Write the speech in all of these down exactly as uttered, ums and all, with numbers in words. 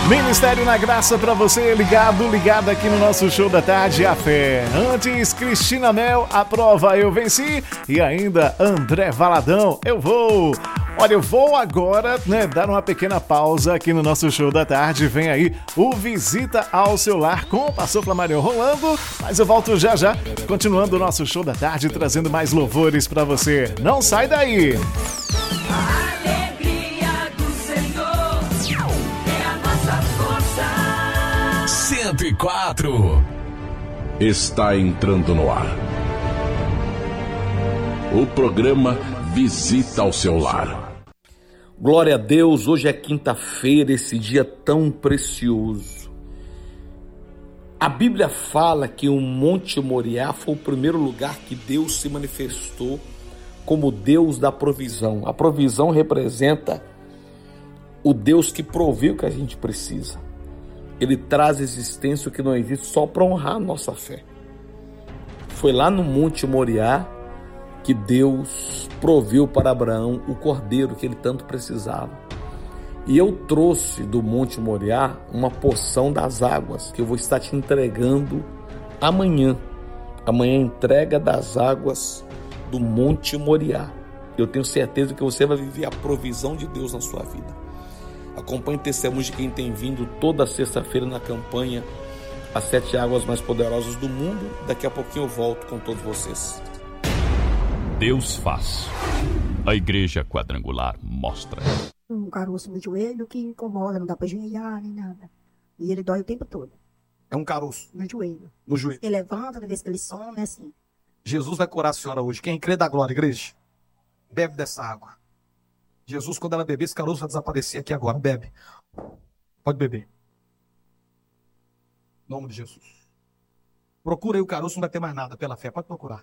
Ministério na Graça para você, ligado, ligado aqui no nosso show da tarde, a fé. Antes, Cristina Mel, a prova eu venci. E ainda, André Valadão, eu vou. Olha, eu vou agora, né, dar uma pequena pausa aqui no nosso show da tarde. Vem aí o Visita ao Seu Lar com o pastor Flamarion rolando. Mas eu volto já já, continuando o nosso show da tarde, trazendo mais louvores para você. Não sai daí! cento e quatro. Está entrando no ar o programa Visita ao Seu Lar. Glória a Deus, hoje é quinta-feira, esse dia tão precioso. A Bíblia fala que o Monte Moriá foi o primeiro lugar que Deus se manifestou como Deus da provisão. A provisão representa o Deus que provê o que a gente precisa. Ele traz existência o que não existe só para honrar a nossa fé. Foi lá no Monte Moriá que Deus proveu para Abraão o cordeiro que ele tanto precisava. E eu trouxe do Monte Moriá uma porção das águas que eu vou estar te entregando amanhã. Amanhã é a entrega das águas do Monte Moriá. Eu tenho certeza que você vai viver a provisão de Deus na sua vida. Acompanhe testemunhos de quem tem vindo toda sexta-feira na campanha As Sete Águas Mais Poderosas do Mundo. Daqui a pouquinho eu volto com todos vocês. Deus faz. A Igreja Quadrangular mostra. Um caroço no joelho que incomoda, não dá pra ajoelhar nem nada. E ele dói o tempo todo. É um caroço No joelho. no joelho. Ele levanta, toda vez que ele some, é assim. Jesus vai curar a senhora hoje. Quem crê dá glória, igreja. Bebe dessa água. Jesus, quando ela beber, esse caroço vai desaparecer aqui agora. Bebe. Pode beber. Em nome de Jesus. Procura aí o caroço, não vai ter mais nada pela fé. Pode procurar.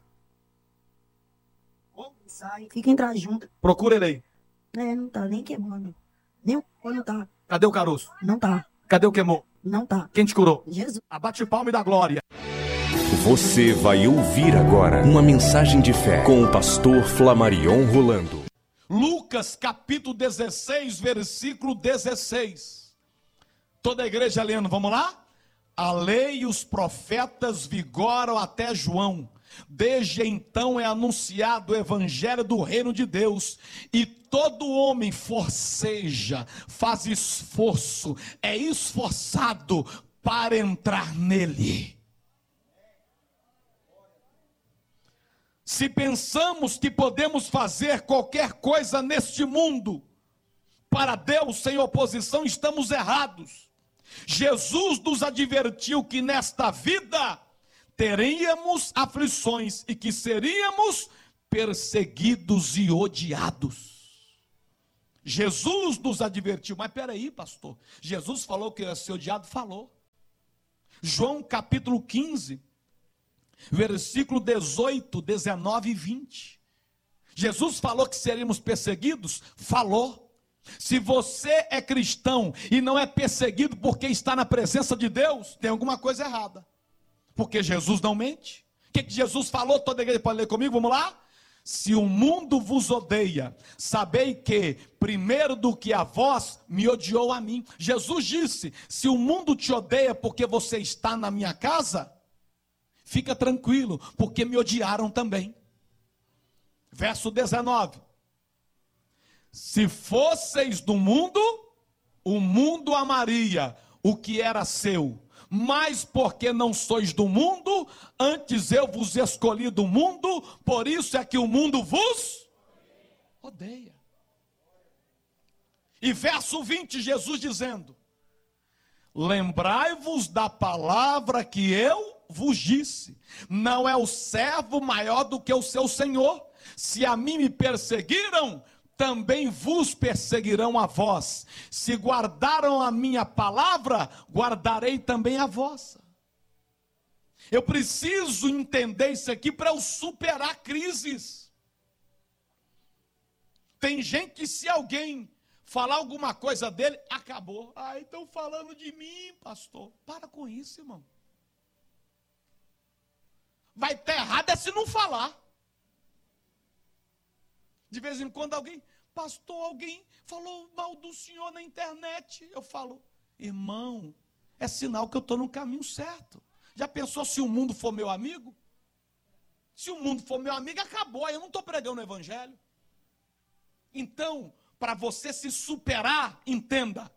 Sai, fica entrar junto. Procura ele aí. É, não tá nem queimando. Nem o não tá. Cadê o caroço? Não tá. Cadê o queimou? Não tá. Quem te curou? Jesus. Abate palma e dá glória. Você vai ouvir agora uma mensagem de fé com o pastor Flamarion Rolando. Lucas capítulo dezesseis, versículo dezesseis. Toda a igreja lendo, vamos lá? A lei e os profetas vigoram até João. Desde então é anunciado o evangelho do reino de Deus. E todo homem forceja, faz esforço, é esforçado para entrar nele. Se pensamos que podemos fazer qualquer coisa neste mundo para Deus sem oposição, estamos errados. Jesus nos advertiu que nesta vida teríamos aflições e que seríamos perseguidos e odiados. Jesus nos advertiu, mas peraí, pastor, Jesus falou que ia ser odiado? Falou. João capítulo quinze, versículo dezoito, dezenove e vinte. Jesus falou que seríamos perseguidos? Falou. Se você é cristão e não é perseguido porque está na presença de Deus, tem alguma coisa errada. Porque Jesus não mente. O que, que Jesus falou? Toda a igreja pode ler comigo, vamos lá? Se o mundo vos odeia, sabei que primeiro do que a vós, me odiou a mim. Jesus disse, se o mundo te odeia porque você está na minha casa, fica tranquilo, porque me odiaram também. Verso dezenove. Se fosseis do mundo, o mundo amaria o que era seu. Mas porque não sois do mundo, antes eu vos escolhi do mundo, por isso é que o mundo vos odeia. E verso vinte, Jesus dizendo, lembrai-vos da palavra que eu vos disse, não é o servo maior do que o seu senhor. Se a mim me perseguiram, também vos perseguirão a vós. Se guardaram a minha palavra, guardarei também a vossa. Eu preciso entender isso aqui para eu superar crises. Tem gente que se alguém falar alguma coisa dele, acabou. Ah, estão falando de mim, pastor. Para com isso, irmão. Vai estar errado é se não falar. De vez em quando alguém, pastor, alguém falou mal do senhor na internet. Eu falo, Irmão, é sinal que eu estou no caminho certo. Já pensou se o mundo for meu amigo? Se o mundo for meu amigo, acabou, eu não estou pregando o evangelho. Então, para você se superar, entenda.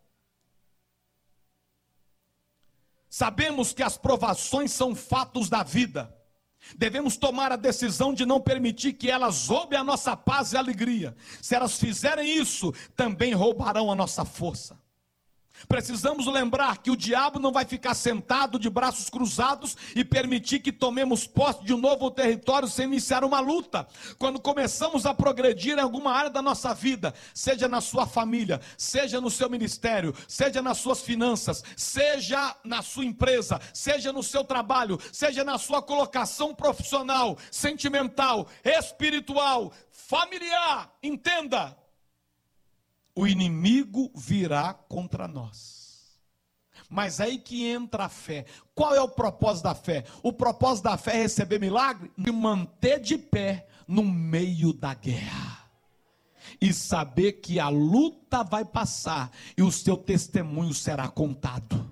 Sabemos que as provações são fatos da vida. Devemos tomar a decisão de não permitir que elas roubem a nossa paz e alegria. Se elas fizerem isso, também roubarão a nossa força. Precisamos lembrar que o diabo não vai ficar sentado de braços cruzados e permitir que tomemos posse de um novo território sem iniciar uma luta. Quando começamos a progredir em alguma área da nossa vida, seja na sua família, seja no seu ministério, seja nas suas finanças, seja na sua empresa, seja no seu trabalho, seja na sua colocação profissional, sentimental, espiritual, familiar, entenda. O inimigo virá contra nós. Mas aí que entra a fé. Qual é o propósito da fé? O propósito da fé é receber milagre e manter de pé no meio da guerra. E saber que a luta vai passar e o seu testemunho será contado.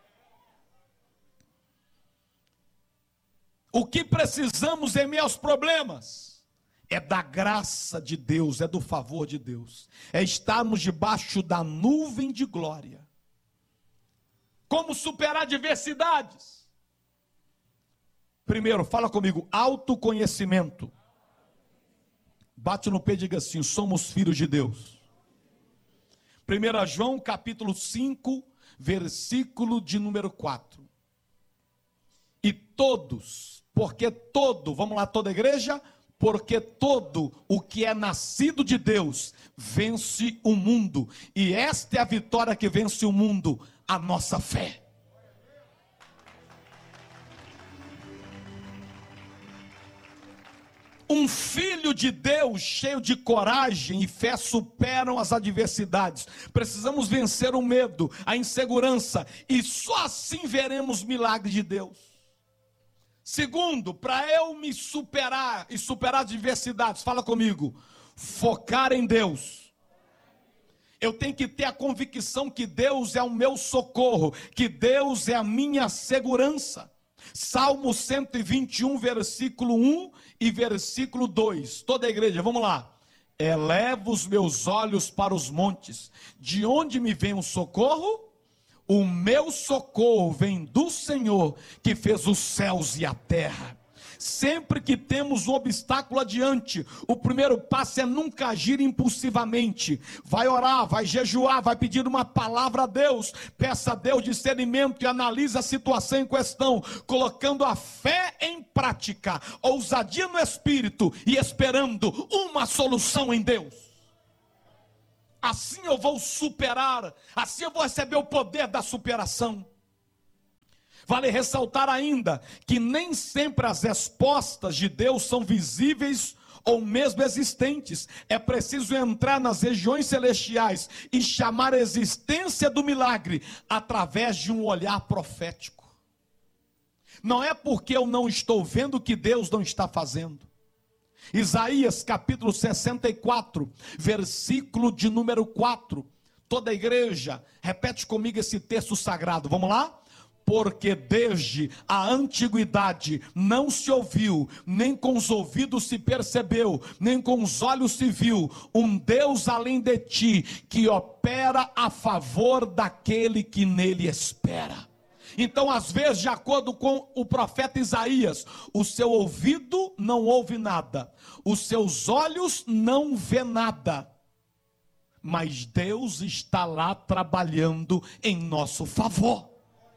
O que precisamos em meio aos problemas? É da graça de Deus, é do favor de Deus. É estarmos debaixo da nuvem de glória. Como superar adversidades? Primeiro, fala comigo, autoconhecimento. Bate no pé e diga assim, somos filhos de Deus. primeiro João capítulo cinco, versículo de número quatro. E todos, porque todo, vamos lá toda a igreja? Porque todo o que é nascido de Deus vence o mundo. E esta é a vitória que vence o mundo, a nossa fé. Um filho de Deus cheio de coragem e fé superam as adversidades. Precisamos vencer o medo, a insegurança, e só assim veremos milagres de Deus. Segundo, para eu me superar e superar adversidades, fala comigo, focar em Deus. Eu tenho que ter a convicção que Deus é o meu socorro, que Deus é a minha segurança. Salmo cento e vinte e um, versículo um e versículo dois. Toda a igreja, vamos lá. Elevo os meus olhos para os montes. De onde me vem o socorro? O meu socorro vem do Senhor, que fez os céus e a terra. Sempre que temos um obstáculo adiante, o primeiro passo é nunca agir impulsivamente. Vai orar, vai jejuar, vai pedir uma palavra a Deus. Peça a Deus discernimento e analise a situação em questão, colocando a fé em prática, ousadia no espírito e esperando uma solução em Deus. Assim eu vou superar, assim eu vou receber o poder da superação. Vale ressaltar ainda que nem sempre as respostas de Deus são visíveis ou mesmo existentes. É preciso entrar nas regiões celestiais e chamar a existência do milagre através de um olhar profético. Não é porque eu não estou vendo que Deus não está fazendo. Isaías capítulo sessenta e quatro, versículo de número quatro. Toda a igreja, repete comigo esse texto sagrado, vamos lá? Porque desde a antiguidade não se ouviu, nem com os ouvidos se percebeu, nem com os olhos se viu, um Deus além de ti, que opera a favor daquele que nele espera. Então, às vezes, de acordo com o profeta Isaías, o seu ouvido não ouve nada, os seus olhos não vê nada, mas Deus está lá trabalhando em nosso favor.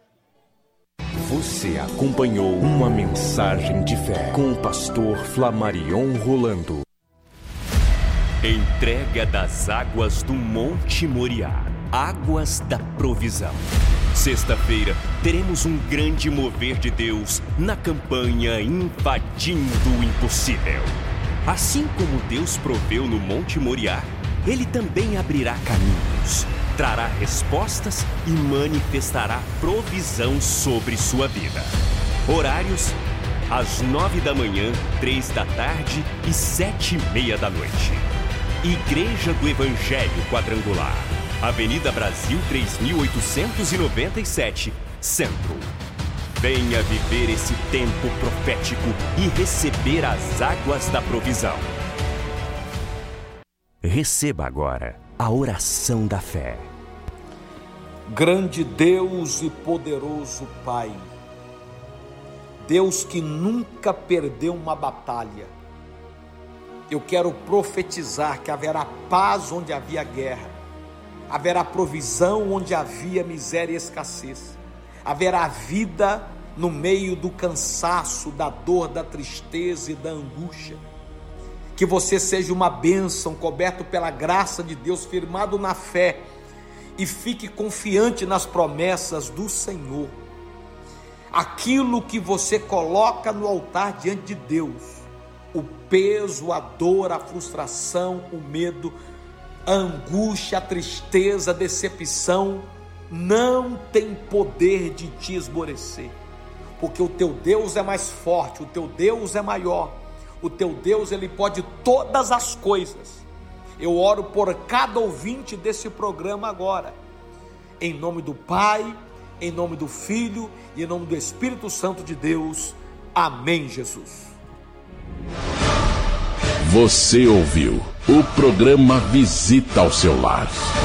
Você acompanhou uma mensagem de fé com o pastor Flamarion Rolando. Entrega das águas do Monte Moriá, águas da provisão. Sexta-feira, teremos um grande mover de Deus na campanha Invadindo o Impossível. Assim como Deus proveu no Monte Moriá, Ele também abrirá caminhos, trará respostas e manifestará provisão sobre sua vida. Horários: às nove da manhã, três da tarde e sete e meia da noite. Igreja do Evangelho Quadrangular, Avenida Brasil três mil oitocentos e noventa e sete, Centro. Venha viver esse tempo profético e receber as águas da provisão. Receba agora a oração da fé. Grande Deus e poderoso Pai, Deus que nunca perdeu uma batalha, eu quero profetizar que haverá paz onde havia guerra, haverá provisão onde havia miséria e escassez, haverá vida no meio do cansaço, da dor, da tristeza e da angústia. Que você seja uma bênção, coberto pela graça de Deus, firmado na fé, e fique confiante nas promessas do Senhor. Aquilo que você coloca no altar diante de Deus, o peso, a dor, a frustração, o medo, a angústia, a tristeza, a decepção, não tem poder de te esmorecer, porque o teu Deus é mais forte, o teu Deus é maior, o teu Deus, ele pode todas as coisas. Eu oro por cada ouvinte desse programa agora, em nome do Pai, em nome do Filho e em nome do Espírito Santo de Deus. Amém, Jesus. Você ouviu o programa Visita ao Seu Lar.